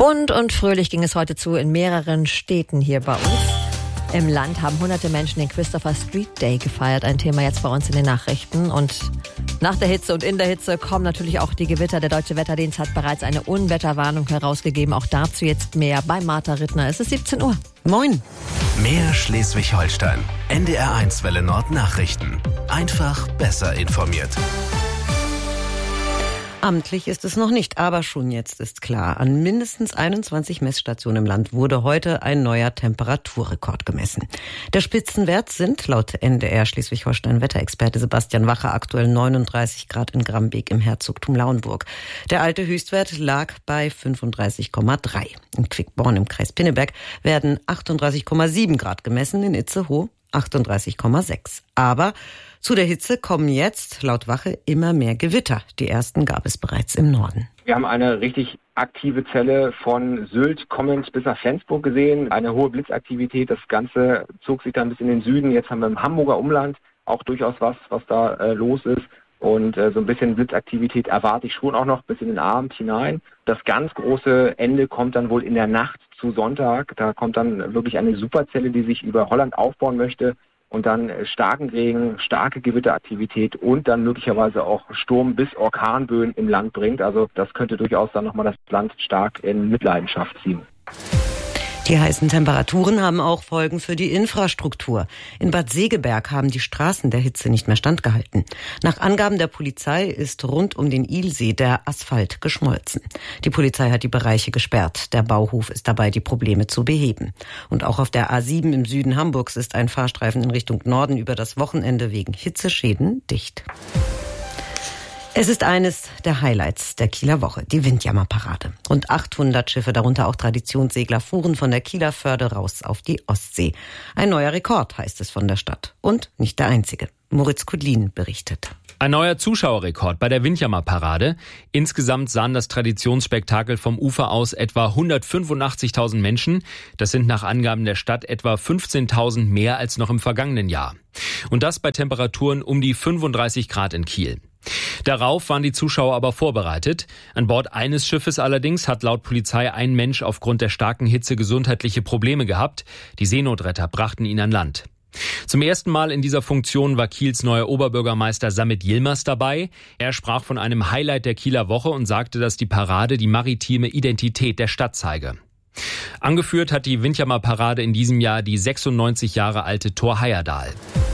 Bunt und fröhlich ging es heute zu in mehreren Städten hier bei uns. Im Land haben hunderte Menschen den Christopher Street Day gefeiert. Ein Thema jetzt bei uns in den Nachrichten. Und nach der Hitze und in der Hitze kommen natürlich auch die Gewitter. Der Deutsche Wetterdienst hat bereits eine Unwetterwarnung herausgegeben. Auch dazu jetzt mehr bei Martha Rittner. Es ist 17 Uhr. Moin. Mehr Schleswig-Holstein. NDR1 Welle Nord Nachrichten. Einfach besser informiert. Amtlich ist es noch nicht, aber schon jetzt ist klar. An mindestens 21 Messstationen im Land wurde heute ein neuer Temperaturrekord gemessen. Der Spitzenwert sind laut NDR Schleswig-Holstein-Wetterexperte Sebastian Wache aktuell 39 Grad in Grambeek im Herzogtum Lauenburg. Der alte Höchstwert lag bei 35,3. In Quickborn im Kreis Pinneberg werden 38,7 Grad gemessen, in Itzehoe 38,6. Aber zu der Hitze kommen jetzt, laut Wache, immer mehr Gewitter. Die ersten gab es bereits im Norden. Wir haben eine richtig aktive Zelle von Sylt kommend bis nach Flensburg gesehen. Eine hohe Blitzaktivität. Das Ganze zog sich dann bis in den Süden. Jetzt haben wir im Hamburger Umland auch durchaus was da los ist. Und so ein bisschen Blitzaktivität erwarte ich schon auch noch bis in den Abend hinein. Das ganz große Ende kommt dann wohl in der Nacht zu Sonntag. Da kommt dann wirklich eine Superzelle, die sich über Holland aufbauen möchte. Und dann starken Regen, starke Gewitteraktivität und dann möglicherweise auch Sturm- bis Orkanböen im Land bringt. Also das könnte durchaus dann nochmal das Land stark in Mitleidenschaft ziehen. Die heißen Temperaturen haben auch Folgen für die Infrastruktur. In Bad Segeberg haben die Straßen der Hitze nicht mehr standgehalten. Nach Angaben der Polizei ist rund um den Ilsee der Asphalt geschmolzen. Die Polizei hat die Bereiche gesperrt. Der Bauhof ist dabei, die Probleme zu beheben. Und auch auf der A7 im Süden Hamburgs ist ein Fahrstreifen in Richtung Norden über das Wochenende wegen Hitzeschäden dicht. Es ist eines der Highlights der Kieler Woche, die Windjammerparade. Rund 800 Schiffe, darunter auch Traditionssegler, fuhren von der Kieler Förde raus auf die Ostsee. Ein neuer Rekord, heißt es von der Stadt. Und nicht der einzige. Moritz Kudlin berichtet. Ein neuer Zuschauerrekord bei der Windjammerparade. Insgesamt sahen das Traditionsspektakel vom Ufer aus etwa 185.000 Menschen. Das sind nach Angaben der Stadt etwa 15.000 mehr als noch im vergangenen Jahr. Und das bei Temperaturen um die 35 Grad in Kiel. Darauf waren die Zuschauer aber vorbereitet. An Bord eines Schiffes allerdings hat laut Polizei ein Mensch aufgrund der starken Hitze gesundheitliche Probleme gehabt. Die Seenotretter brachten ihn an Land. Zum ersten Mal in dieser Funktion war Kiels neuer Oberbürgermeister Samit Yilmaz dabei. Er sprach von einem Highlight der Kieler Woche und sagte, dass die Parade die maritime Identität der Stadt zeige. Angeführt hat die Windjammerparade in diesem Jahr die 96 Jahre alte Thor Heyerdahl.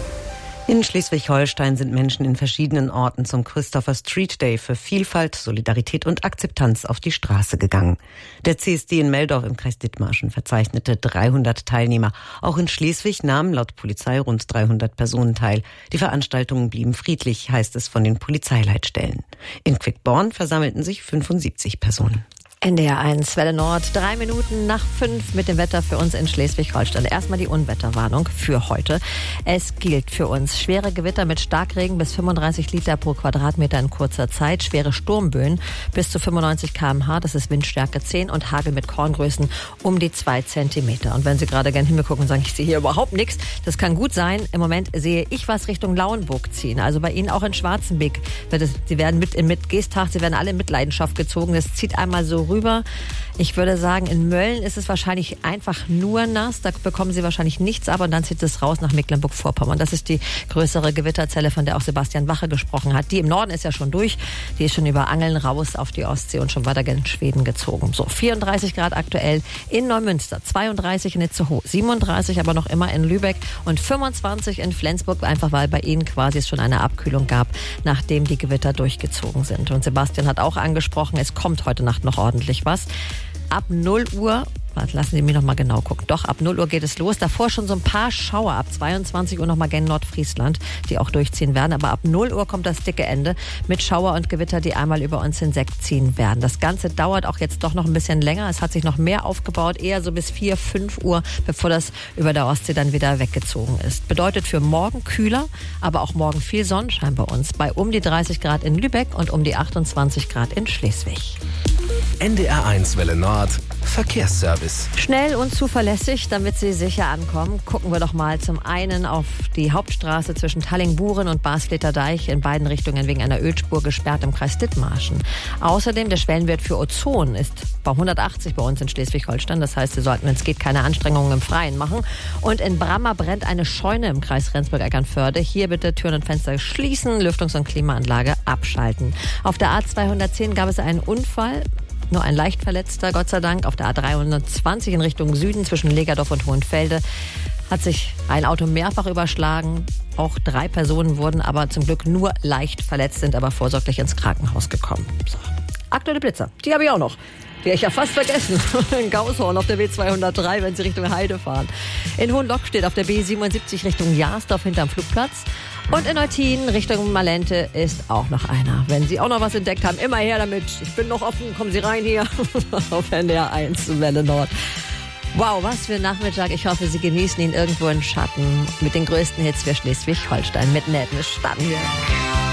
In Schleswig-Holstein sind Menschen in verschiedenen Orten zum Christopher Street Day für Vielfalt, Solidarität und Akzeptanz auf die Straße gegangen. Der CSD in Meldorf im Kreis Dithmarschen verzeichnete 300 Teilnehmer. Auch in Schleswig nahmen laut Polizei rund 300 Personen teil. Die Veranstaltungen blieben friedlich, heißt es von den Polizeileitstellen. In Quickborn versammelten sich 75 Personen. NDR1 Welle Nord, 3 Minuten nach 5 mit dem Wetter für uns in Schleswig-Holstein. Erstmal die Unwetterwarnung für heute. Es gilt für uns schwere Gewitter mit Starkregen bis 35 Liter pro Quadratmeter in kurzer Zeit, schwere Sturmböen bis zu 95 km/h, das ist Windstärke 10 und Hagel mit Korngrößen um die 2 Zentimeter. Und wenn Sie gerade gerne hingucken und sagen, ich sehe hier überhaupt nichts, das kann gut sein. Im Moment sehe ich was Richtung Lauenburg ziehen. Also bei Ihnen auch in Schwarzenbeek. Sie werden mit Geesthacht, Sie werden alle in Mitleidenschaft gezogen. Das zieht einmal so rüber. Ich würde sagen, in Mölln ist es wahrscheinlich einfach nur nass. Da bekommen Sie wahrscheinlich nichts ab und dann zieht es raus nach Mecklenburg-Vorpommern. Das ist die größere Gewitterzelle, von der auch Sebastian Wache gesprochen hat. Die im Norden ist ja schon durch. Die ist schon über Angeln raus auf die Ostsee und schon weiter gen Schweden gezogen. So, 34 Grad aktuell in Neumünster, 32 in Itzehoe, 37 aber noch immer in Lübeck und 25 in Flensburg, einfach weil bei Ihnen quasi es schon eine Abkühlung gab, nachdem die Gewitter durchgezogen sind. Und Sebastian hat auch angesprochen, es kommt heute Nacht noch ordentlich was. Ab 0 Uhr, lassen Sie mich noch mal genau gucken. Doch, ab 0 Uhr geht es los. Davor schon so ein paar Schauer. Ab 22 Uhr noch mal gen Nordfriesland, die auch durchziehen werden. Aber ab 0 Uhr kommt das dicke Ende mit Schauer und Gewitter, die einmal über uns hinwegziehen werden. Das Ganze dauert auch jetzt doch noch ein bisschen länger. Es hat sich noch mehr aufgebaut, eher so bis 4, 5 Uhr, bevor das über der Ostsee dann wieder weggezogen ist. Bedeutet für morgen kühler, aber auch morgen viel Sonnenschein bei uns. Bei um die 30 Grad in Lübeck und um die 28 Grad in Schleswig. NDR1 Welle Nord. Verkehrsservice. Schnell und zuverlässig, damit Sie sicher ankommen, gucken wir doch mal zum einen auf die Hauptstraße zwischen Tallingburen und Basleter Deich, in beiden Richtungen wegen einer Ölspur gesperrt im Kreis Dithmarschen. Außerdem der Schwellenwert für Ozon ist bei 180 bei uns in Schleswig-Holstein. Das heißt, Sie sollten, wenn es geht, keine Anstrengungen im Freien machen. Und in Brammer brennt eine Scheune im Kreis Rendsburg-Eckernförde. Hier bitte Türen und Fenster schließen, Lüftungs- und Klimaanlage abschalten. Auf der A210 gab es einen Unfall. Nur ein leicht Verletzter, Gott sei Dank. Auf der A320 in Richtung Süden zwischen Legerdorf und Hohenfelde hat sich ein Auto mehrfach überschlagen. Auch 3 Personen wurden aber zum Glück nur leicht verletzt, sind aber vorsorglich ins Krankenhaus gekommen. So. Aktuelle Blitzer, die habe ich auch noch. Die habe ich ja fast vergessen. In Gaushorn auf der B203, wenn Sie Richtung Heide fahren. In Hohenlock-Stedt auf der B77 Richtung Jasdorf hinterm Flugplatz. Und in Eutin Richtung Malente ist auch noch einer. Wenn Sie auch noch was entdeckt haben, immer her damit. Ich bin noch offen, kommen Sie rein hier auf NDR 1 Welle Nord. Wow, was für ein Nachmittag. Ich hoffe, Sie genießen ihn irgendwo im Schatten mit den größten Hits für Schleswig-Holstein. Mit Ned Misch dann hier.